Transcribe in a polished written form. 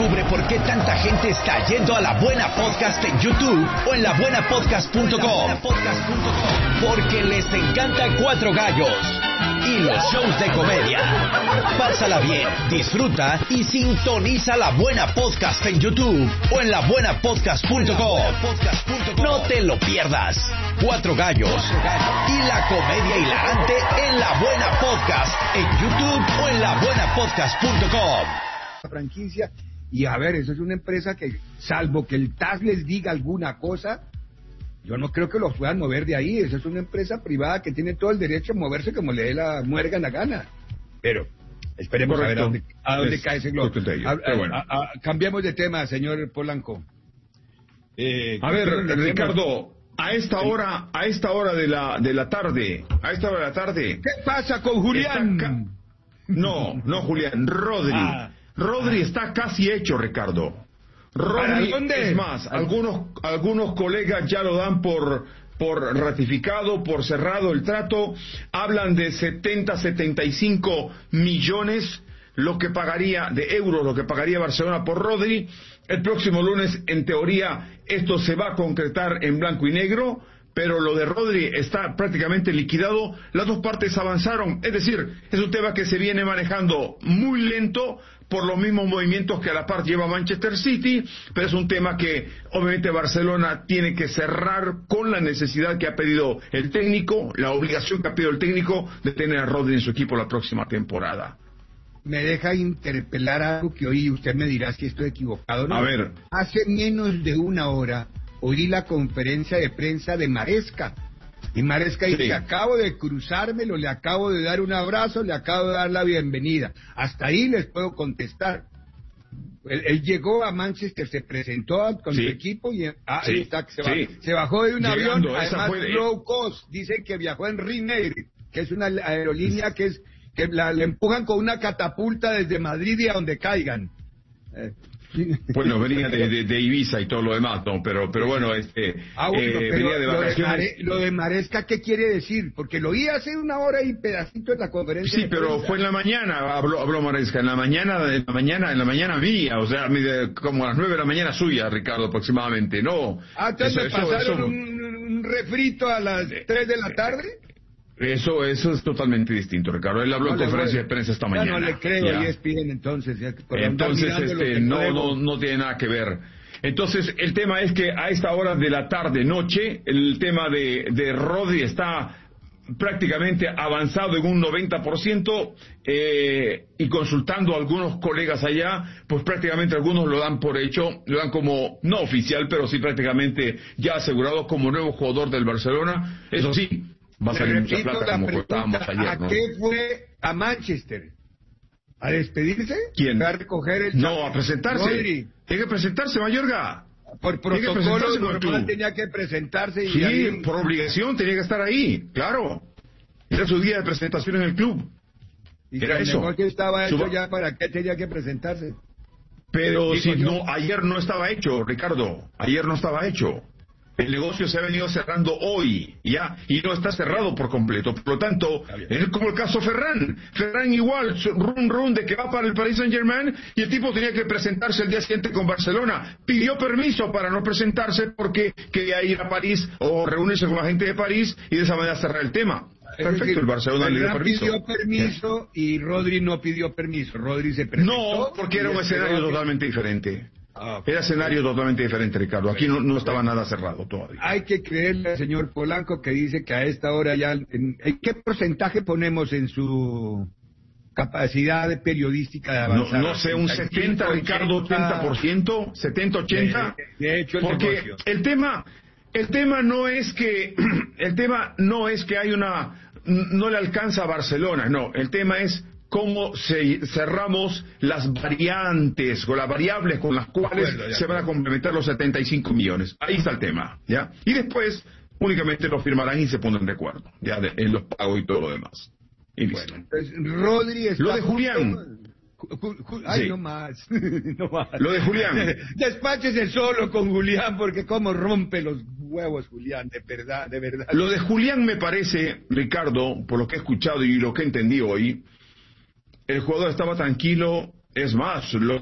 Descubre por qué tanta gente está yendo a La Buena Podcast en YouTube o en labuenapodcast.com. Porque les encanta Cuatro Gallos y los shows de comedia. Pásala bien, disfruta y sintoniza La Buena Podcast en YouTube o en labuenapodcast.com. No te lo pierdas. Cuatro Gallos y la comedia hilarante en La Buena Podcast en YouTube o en labuenapodcast.com. Franquicia, y a ver, eso es una empresa que, salvo que el TAS les diga alguna cosa, yo no creo que los puedan mover de ahí. Eso es una empresa privada que tiene todo el derecho a moverse como le dé la muerga en la gana. Pero esperemos a ver a dónde cae ese globo. Cambiamos de tema, señor Polanco. A ver, Ricardo, a esta hora de la tarde, ¿qué pasa con Julián? No, Julián, Rodri está casi hecho, Ricardo. Rodri, ¿dónde? Es más, algunos colegas ya lo dan por ratificado, por cerrado el trato. Hablan de 75 millones lo que pagaría Barcelona por Rodri. El próximo lunes, en teoría, esto se va a concretar en blanco y negro, pero lo de Rodri está prácticamente liquidado. Las dos partes avanzaron, es decir, es un tema que se viene manejando muy lento por los mismos movimientos que a la par lleva Manchester City, pero es un tema que obviamente Barcelona tiene que cerrar con la necesidad que ha pedido el técnico, la obligación que ha pedido el técnico de tener a Rodri en su equipo la próxima temporada. Me deja interpelar algo que hoy usted me dirá si estoy equivocado, ¿no? A ver. Hace menos de una hora oí la conferencia de prensa de Maresca. Y Maresca dice, sí, acabo de cruzármelo, le acabo de dar un abrazo, le acabo de dar la bienvenida. Hasta ahí les puedo contestar. Él llegó a Manchester, se presentó con su equipo y se bajó de un avión, además low cost. Dice que viajó en Ryanair, que es una aerolínea que le empujan con una catapulta desde Madrid y a donde caigan. Bueno, venía de Ibiza y todo lo demás, ¿no? Pero bueno, venía de vacaciones. Lo de Maresca, ¿qué quiere decir? Porque lo oí hace una hora y pedacito en la conferencia. Sí, pero fue en la mañana, habló Maresca, en la mañana mía, o sea, como a las 9 de la mañana suya, Ricardo, aproximadamente, ¿no? Entonces me pasaron un refrito a las 3 de la tarde. Eso es totalmente distinto, Ricardo. Él habló en conferencia de prensa esta mañana. No le creo a ESPN entonces. No tiene nada que ver. Entonces, el tema es que a esta hora de la tarde-noche, el tema de Rodri está prácticamente avanzado en un 90%, y consultando a algunos colegas allá, pues prácticamente algunos lo dan por hecho, lo dan como no oficial, pero sí prácticamente ya asegurado como nuevo jugador del Barcelona. Eso sí, va a salir mucha plata como contábamos ayer, ¿no? ¿A qué fue a Manchester? ¿A despedirse? ¿Quién? ¿A recoger el... No, a presentarse. Rodri. Tiene que presentarse, Mayorga. Por protocolo normal tenía que presentarse. Sí, por obligación tenía que estar ahí, claro. Era su día de presentación en el club. Y era eso. Que estaba hecho ya, ¿para qué tenía que presentarse? Pero si no, ayer no estaba hecho, Ricardo. Ayer no estaba hecho. El negocio se ha venido cerrando hoy, ya, y no está cerrado por completo. Por lo tanto, es como el caso Ferran. Ferran igual, run de que va para el Paris Saint-Germain, y el tipo tenía que presentarse el día siguiente con Barcelona. Pidió permiso para no presentarse porque quería ir a París o reunirse con la gente de París y de esa manera cerrar el tema. Perfecto, el Barcelona le dio permiso. Pidió permiso y Rodri no pidió permiso. Rodri se presentó. No, porque era un escenario totalmente diferente. Era escenario totalmente diferente, Ricardo. Aquí no estaba nada cerrado todavía. Hay que creerle al señor Polanco que dice que a esta hora ya... ¿Qué porcentaje ponemos en su capacidad periodística de avanzar? No sé, un 70, Ricardo, 80%, 70, 80. De hecho, porque el tema no es que hay no le alcanza a Barcelona, no. El tema es cómo cerramos las variantes o las variables con las cuales se van a complementar los 75 millones. Ahí está el tema, ¿ya? Y después únicamente lo firmarán y se ponen de acuerdo, ya, en los pagos y todo lo demás. Y listo. Bueno, entonces, Rodri está... Lo de Julián. Ay, sí. no más. No más. Lo de Julián. Despáchese solo con Julián, porque cómo rompe los huevos Julián, de verdad. Lo de Julián me parece, Ricardo, por lo que he escuchado y lo que he entendido hoy, el jugador estaba tranquilo. Es más, lo